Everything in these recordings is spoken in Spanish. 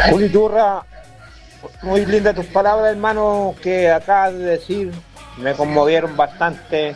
Juliturra, muy lindas tus palabras, hermano, que acabas de decir. Me conmovieron bastante.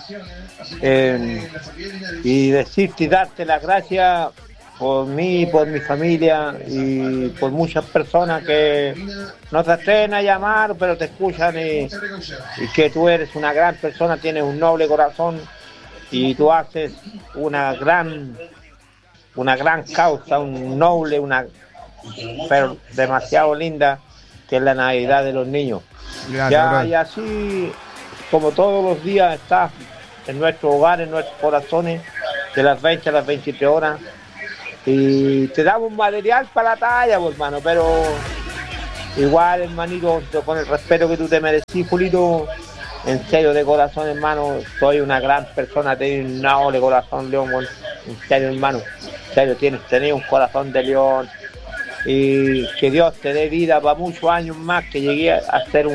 Y decirte y darte las gracias por mí, por mi familia y por muchas personas que no te atreven a llamar, pero te escuchan y que tú eres una gran persona, tienes un noble corazón y tú haces una gran causa, un noble, pero demasiado linda, que es la Navidad de los niños. Gracias, y así como todos los días estás en nuestro hogar, en nuestros corazones, de las 20 a las 23 horas. Y te damos material para la talla, pues, hermano, pero igual, hermanito, con el respeto que tú te mereces, Julito, en serio, de corazón, hermano, soy una gran persona, tenés un noble corazón, León, en serio, hermano, en serio, tenés un corazón de león, y que Dios te dé vida para muchos años más, que llegué a ser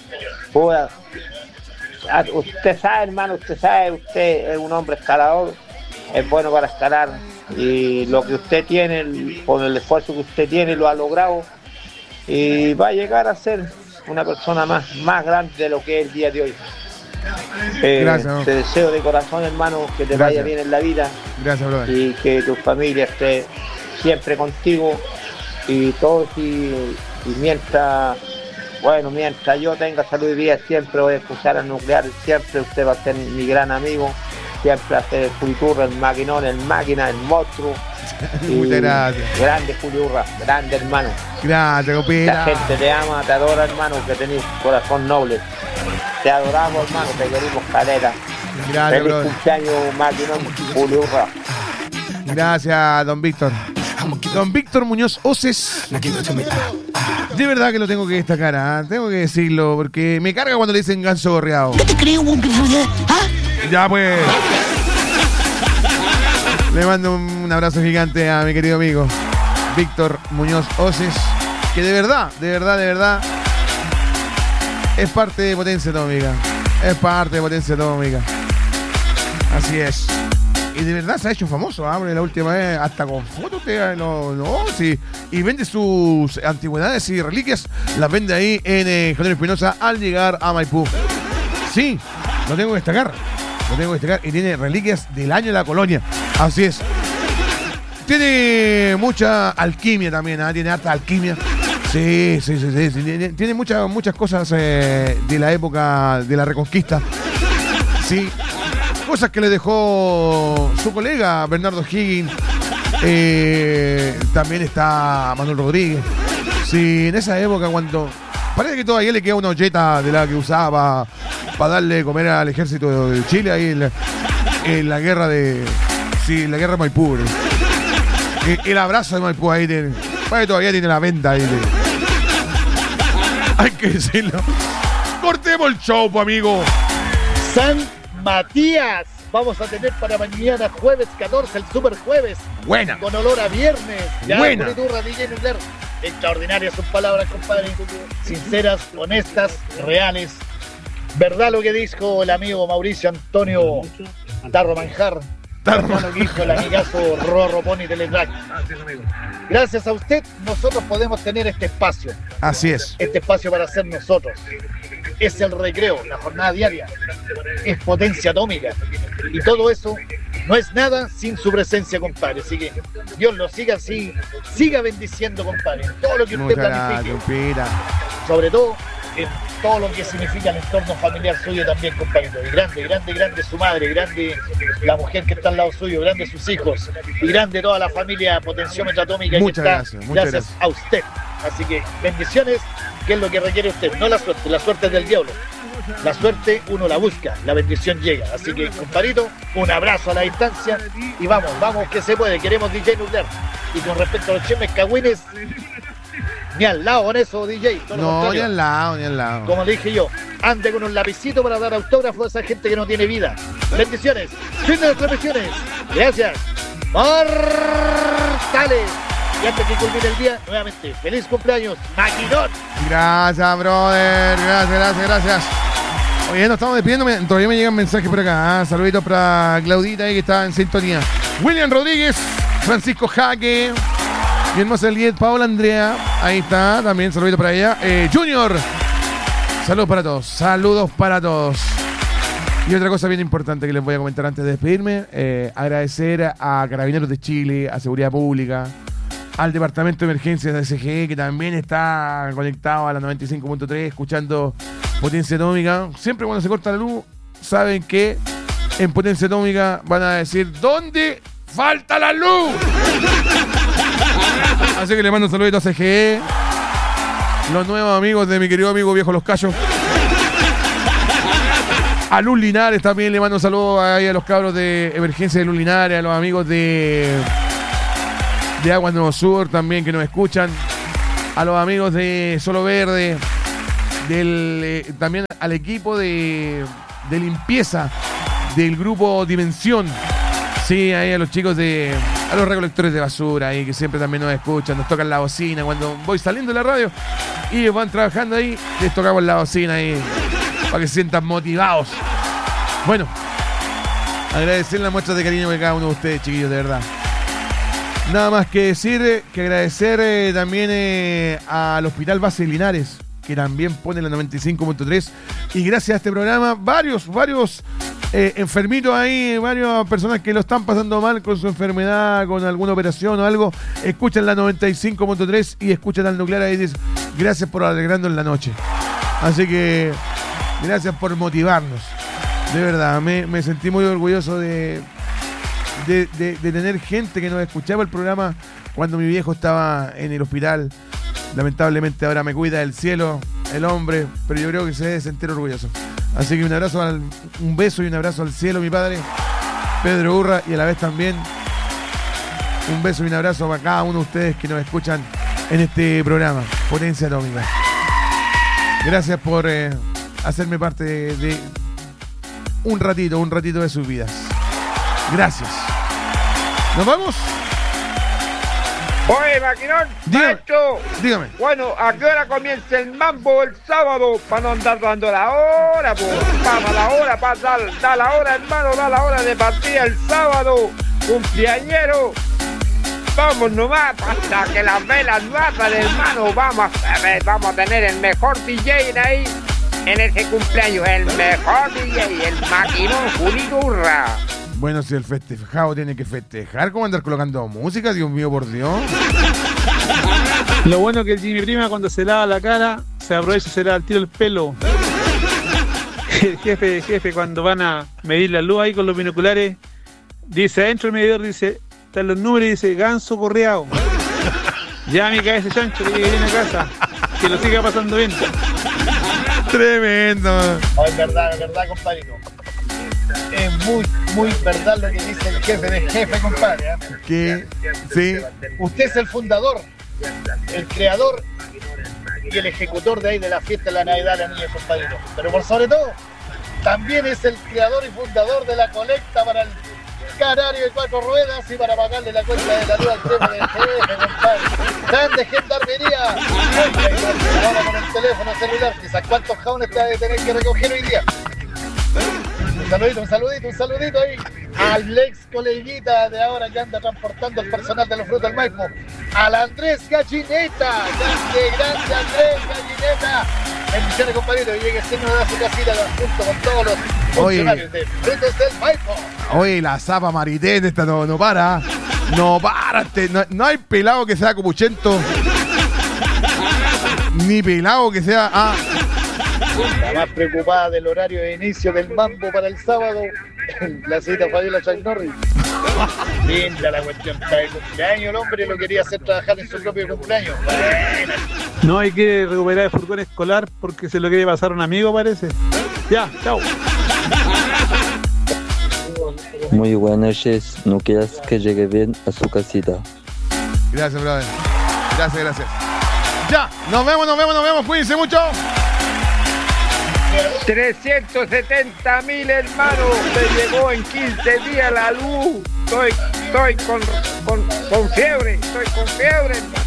usted sabe, hermano, usted es un hombre escalador, es bueno para escalar, y lo que usted tiene, con el esfuerzo que usted tiene, lo ha logrado, y va a llegar a ser una persona más grande de lo que es el día de hoy. Gracias, te deseo de corazón, hermano, que te vaya bien en la vida. Gracias, brother. Y que tu familia esté siempre contigo y todos, y mientras yo tenga salud y vida, siempre voy a escuchar al Nuclear, siempre usted va a ser mi gran amigo, siempre va a ser el Juliturra, el maquinón, el máquina, el monstruo. Muchas gracias. Grande Juliturra, grande hermano. Gracias, compita. La gente te ama, te adora, hermano, que tenés corazón noble. Te adoramos, hermano, te queremos caleta. Gracias, feliz cumpleaños, maquinón, Juliturra. Gracias, don Víctor. Don Víctor Muñoz Oces. De verdad que lo tengo que destacar, ¿eh? Tengo que decirlo, porque me carga cuando le dicen ganso gorreado. ¿Qué te creo? Ya pues. Le mando un abrazo gigante a mi querido amigo Víctor Muñoz Oces, que de verdad es parte de Potencia Atómica. Es parte de Potencia Atómica. Así es. Y de verdad se ha hecho famoso, ¿eh? La última vez, hasta con fotos, sí. Y vende sus antigüedades y reliquias, las vende ahí en General Espinosa al llegar a Maipú. Sí, lo tengo que destacar. Y tiene reliquias del año de la colonia. Así es. Tiene mucha alquimia también, ¿eh? Tiene harta alquimia. Sí. Tiene muchas cosas de la época de la Reconquista. Sí. Cosas que le dejó su colega Bernardo Higgins. También está Manuel Rodríguez. Sí, en esa época cuando... Parece que todavía le queda una olleta de la que usaba para darle de comer al ejército de Chile ahí en la guerra de... Sí, la guerra de Maipú. El abrazo de Maipú ahí. Todavía tiene la venta ahí. Hay que decirlo. Cortemos el show, amigo. San Matías. Vamos a tener para mañana jueves 14, el super jueves. Buena. Con olor a viernes. Ya, buena. Juliturra, DJ Nuclear. Extraordinarias sus palabras, compadre. Sinceras, honestas, reales. Verdad lo que dijo el amigo Mauricio Antonio Tarro Manjar. Lo que dijo el amigazo Rorro Pony Teletrack. Gracias a usted, nosotros podemos tener este espacio. Así es. Este espacio para ser nosotros. Es el recreo, la jornada diaria. Es Potencia Atómica. Y todo eso no es nada sin su presencia, compadre. Así que Dios lo siga así. Siga bendiciendo, compadre. Todo lo que usted planifique. Sobre todo en todo lo que significa el entorno familiar suyo también, compadre. Y grande su madre, grande la mujer que está al lado suyo, grande sus hijos, y grande toda la familia Potenciómetro Atómica. Muchas que gracias, está gracias a usted. Así que bendiciones, que es lo que requiere usted, no la suerte es del diablo. La suerte uno la busca, la bendición llega. Así que, compadrito, un abrazo a la distancia y vamos que se puede. Queremos DJ Nuclear. Y con respecto a los chemes cagüines, ni al lado con eso, DJ. No, ni al lado. Como le dije yo, ande con un lapicito para dar autógrafo a esa gente que no tiene vida. Bendiciones. Fin de las transmisiones. Gracias. Mortales. Y antes que culmine el día, nuevamente, feliz cumpleaños, Maquinón. Gracias, brother. Gracias. Oye, nos estamos despidiendo. Todavía me llegan mensajes por acá. Saluditos para Claudita ahí que está en sintonía. William Rodríguez, Francisco Jaque, Mi hermosa Eliet, Paola, Andrea, ahí está, también saludito para ella. Junior, saludos para todos, saludos para todos. Y otra cosa bien importante que les voy a comentar antes de despedirme, agradecer a Carabineros de Chile, a Seguridad Pública, al Departamento de Emergencias de SGE, que también está conectado a la 95.3, escuchando Potencia Atómica. Siempre cuando se corta la luz, saben que en Potencia Atómica van a decir, ¿dónde falta la luz? Así que le mando un saludito a CGE, los nuevos amigos de mi querido amigo Viejo Los Cayos. A Luz Linares también le mando un saludo ahí a los cabros de Emergencia de Luz Linares, a los amigos de Aguas Nuevo Sur también que nos escuchan, a los amigos de Solo Verde, también al equipo de limpieza del grupo Dimensión. Sí, ahí a los chicos a los recolectores de basura ahí que siempre también nos escuchan, nos tocan la bocina cuando voy saliendo de la radio y ellos van trabajando ahí, les tocamos la bocina ahí para que se sientan motivados. Bueno, agradecer las muestras de cariño de cada uno de ustedes, chiquillos, de verdad. Nada más que decir, que agradecer también al Hospital Base Linares, que también pone la 95.3, y gracias a este programa varios enfermitos ahí, varias personas que lo están pasando mal con su enfermedad, con alguna operación o algo, escuchan la 95.3 y escuchan al Nuclear ahí y dicen, gracias por alegrarnos la noche. Así que gracias por motivarnos. De verdad, me sentí muy orgulloso de tener gente que nos escuchaba el programa cuando mi viejo estaba en el hospital. Lamentablemente ahora me cuida del cielo, el hombre, pero yo creo que se debe sentir orgulloso. Así que un beso y un abrazo al cielo, mi padre, Pedro Urra, y a la vez también un beso y un abrazo para cada uno de ustedes que nos escuchan en este programa, Potencia Atómica. Gracias por hacerme parte de un ratito de sus vidas. Gracias. ¿Nos vamos? Oye, Maquinón, maestro. Dígame. Bueno, ¿a qué hora comienza el mambo el sábado? Para no andar dando la hora, pues. Para la hora, da la hora, hermano, da la hora de partida el sábado. Cumpleañero. Vamos nomás, hasta que las velas no atan, hermano. Vamos a tener el mejor DJ ahí en ese cumpleaños. El mejor DJ, el Maquinón Julito Urra. Bueno, si el festejado tiene que festejar, ¿cómo andar colocando música? Dios mío, por Dios. Lo bueno que el Jimmy Prima cuando se lava la cara, se aprovecha y se lava al tiro el pelo. El jefe, cuando van a medir la luz ahí con los binoculares, dice, adentro del medidor, dice, están los números y dice, Ganso Correado. Ya mi cabeza chancho que llegue bien a casa, que lo siga pasando bien. Tremendo. Oh, es verdad, compadrito. Es muy verdad lo que dice el jefe de jefe, compadre. ¿Qué? Sí. Usted es el fundador, el creador y el ejecutor de ahí de la fiesta de la Navidad de la niña, compadrito. Pero por sobre todo, también es el creador y fundador de la colecta para el canario de 4 ruedas y para pagarle la cuenta de la luz al jefe del jefe, compadre. Grande gendarmería. Ahora con el teléfono celular, quizás cuántos jaones te va a tener que recoger hoy día. Un saludito ahí al ex coleguita de ahora que anda transportando el personal de los frutos del Maipo, al Andrés Gallineta, grande Andrés Gallineta. Bendiciones, compadrito, que llegue signo de su casita junto con todos los funcionarios de frutos del Maipo. Oye, la zapa Maritén esta no para. No para, no hay pelado que sea copuchento. Ni pelado que sea... La más preocupada del horario de inicio del mambo para el sábado, la cita Fabiola Chuck Norris. Linda la cuestión, está de cumpleaños el hombre, lo quería hacer trabajar en su propio cumpleaños. Buena. No hay que recuperar el furgón escolar porque se lo quiere pasar a un amigo, parece. Ya, chao. Muy buenas noches, no quieras que llegue bien a su casita. Gracias, brother. Gracias. Ya, nos vemos, cuídense mucho. 370.000, hermano, se llegó en 15 días la luz. Estoy con fiebre, hermano.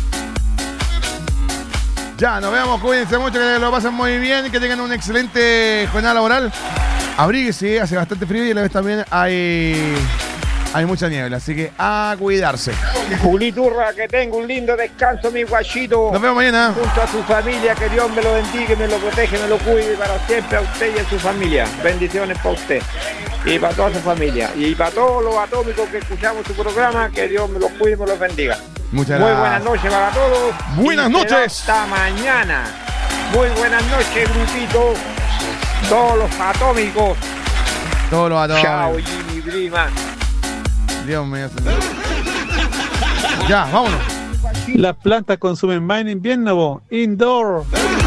Ya, nos vemos, cuídense mucho, que lo pasen muy bien y que tengan una excelente jornada laboral. Abríguese, hace bastante frío y a la vez también hay hay mucha niebla, así que a cuidarse. Juliturra, que tenga un lindo descanso, mi guachito. Nos vemos mañana. Junto a su familia, que Dios me lo bendiga, me lo protege, me lo cuide para siempre a usted y a su familia. Bendiciones para usted y para toda su familia. Y para todos los atómicos que escuchamos su programa, que Dios me los cuide y me los bendiga. Muchas Muy gracias. buenas noches para todos. Buenas Y será noches. hasta mañana. Muy buenas noches, grupito. Todos los atómicos. Todos los atómicos. Chao, Jimmy Prima. Dios mío, señor. Ya, vámonos. Las plantas consumen más en invierno, vos. Indoor.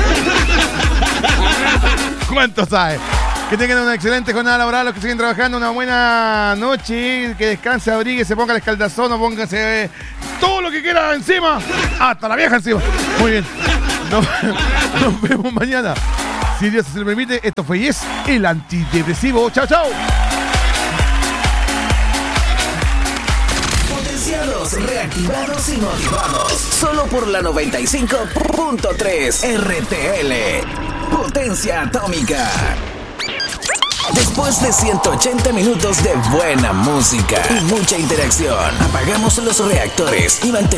¿Cuánto sabes? Que tengan una excelente jornada laboral, los que siguen trabajando, una buena noche, que descanse, abrigue, se ponga el escaldazón, o póngase todo lo que quiera encima, hasta la vieja encima. Muy bien. Nos vemos mañana. Si Dios se lo permite, esto fue Yes, el antidepresivo. Chao, chao. Potenciados, reactivados y motivados. Solo por la 95.3 RTL. Potencia atómica. Después de 180 minutos de buena música y mucha interacción, apagamos los reactores y mantenemos